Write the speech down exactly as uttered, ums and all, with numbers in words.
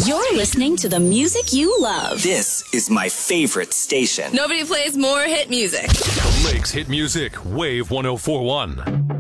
You're listening to the music you love. This is my favorite station. Nobody plays more hit music. The Lakes Hit Music, Wave one oh four one.